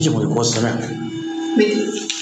结婚过世没？ 没。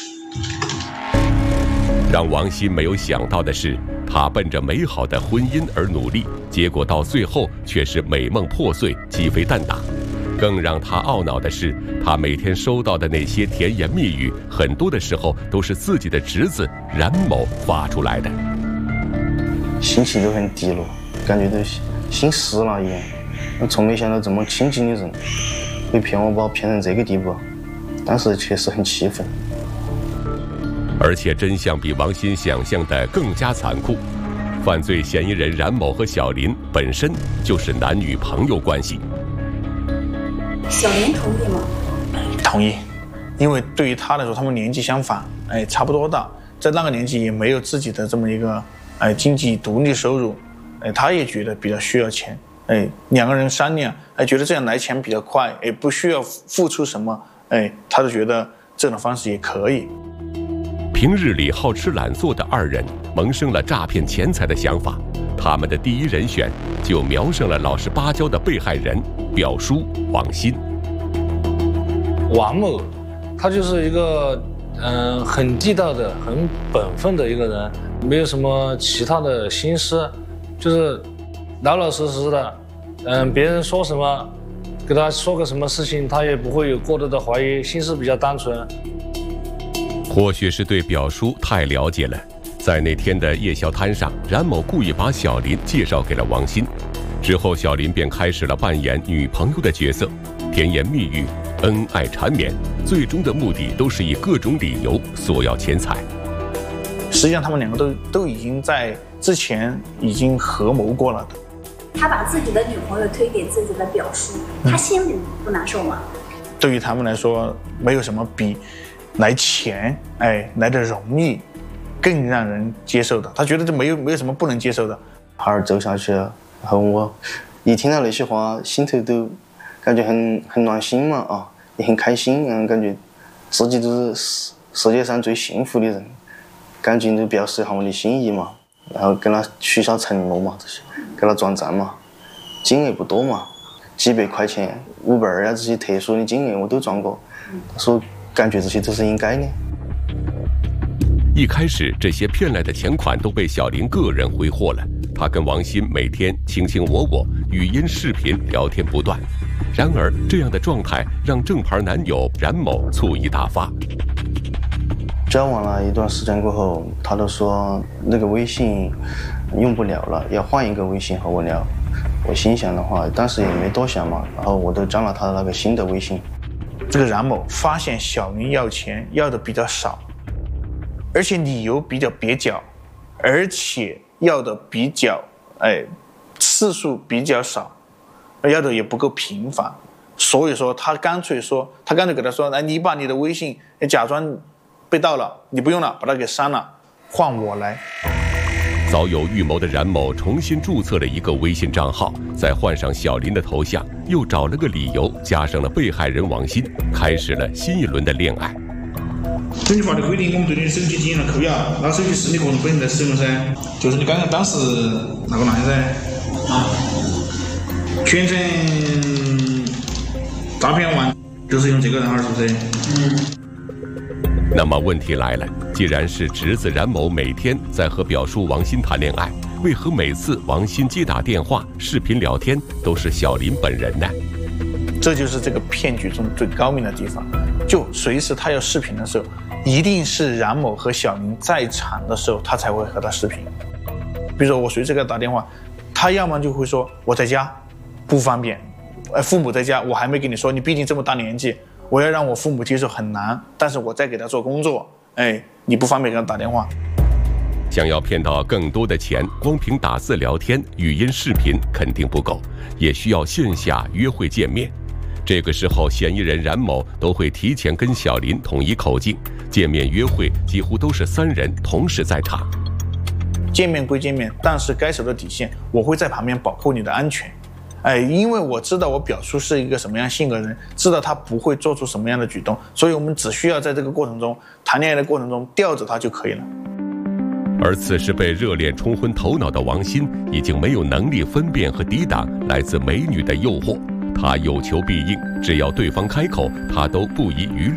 让王鑫没有想到的是，他奔着美好的婚姻而努力，结果到最后却是美梦破碎，鸡飞蛋打。更让他懊恼的是，他每天收到的那些甜言蜜语，很多的时候都是自己的侄子冉某发出来的。 心情就很低落，感觉都心死了一样。我从没想到这么亲近的人会骗我，把我骗成这个地步，当时确实很气愤。 而且真相比王鑫想象的更加残酷，犯罪嫌疑人冉某和小林本身就是男女朋友关系。 小林同意吗？ 同意，因为对于他来说，他们年纪相仿，差不多大，在那个年纪也没有自己的这么一个经济独立收入，他也觉得比较需要钱，两个人商量，觉得这样来钱比较快，不需要付出什么，他就觉得这种方式也可以。 平日里好吃懒做的二人萌生了诈骗钱财的想法，他们的第一人选就瞄上了老实巴交的被害人表叔王鑫。 王某，他就是一个很地道的、很本分的一个人，没有什么其他的心思，就是老老实实的，别人说什么，给他说个什么事情，他也不会有过多的怀疑，心思比较单纯。 或许是对表叔太了解了，在那天的夜宵摊上，冉某故意把小林介绍给了王鑫，之后小林便开始了扮演女朋友的角色，甜言蜜语，恩爱缠绵，最终的目的都是以各种理由索要钱财。 实际上他们两个都已经在之前已经合谋过了的。 他把自己的女朋友推给自己的表叔，他心里不难受吗？ 对于他们来说，没有什么比来钱来的容易更让人接受的，他觉得这没有什么不能接受的。 孩儿走下去了，然后我一听到那些话，心头都感觉很暖心嘛，也很开心，感觉自己就是世界上最幸福的人，赶紧就表示一下我的心意嘛，然后跟他许下承诺嘛，这些给他转账嘛，金额不多嘛，几百块钱、500啊这些特殊的金额我都转过，他说感觉这些都是应该的。 一开始这些骗来的钱款都被小林个人挥霍了，他跟王鑫每天卿卿我我，语音视频聊天不断。然而这样的状态让正牌男友冉某醋意大发。 交往了一段时间过后，他都说那个微信用不了了，要换一个微信和我聊。我心想的话，当时也没多想嘛，然后我都加了他的那个新的微信。 这个冉某发现小林要钱要的比较少，而且理由比较蹩脚，而且要的比较次数比较少，要的也不够频繁，所以说他干脆给他说，你把你的微信假装被盗了，你不用了，把它给删了，换我来。 早有预谋的冉某重新注册了一个微信账号，再换上小林的头像，又找了个理由加上了被害人王鑫，开始了新一轮的恋爱。 根据法律规定，我们对你的手机进行了扣押，那个手机是你个人本人在使用噻，就是你刚刚当时那个男噻，全程诈骗完就是用这个人号，是不是？ 那么问题来了，既然是侄子冉某每天在和表叔王鑫谈恋爱，为何每次王鑫接打电话、视频聊天都是小林本人呢？ 这就是这个骗局中最高明的地方，就随时他要视频的时候，一定是冉某和小林在场的时候，他才会和他视频。比如说我随时给他打电话，他要么就会说我在家不方便，父母在家，我还没跟你说，你毕竟这么大年纪，我要让我父母接受很难，但是我在给他做工作，你不方便给他打电话。 想要骗到更多的钱，光凭打字聊天、语音视频肯定不够，也需要线下约会见面。这个时候，嫌疑人冉某都会提前跟小林统一口径，见面约会几乎都是3人同时在场。 见面归见面，但是该守的底线，我会在旁边保护你的安全。因为我知道我表叔是一个什么样性格的人，知道他不会做出什么样的举动，所以我们只需要在这个过程中，谈恋爱的过程中吊着他就可以了。 而此时被热恋冲昏头脑的王鑫已经没有能力分辨和抵挡来自美女的诱惑，他有求必应，只要对方开口，他都不遗余力。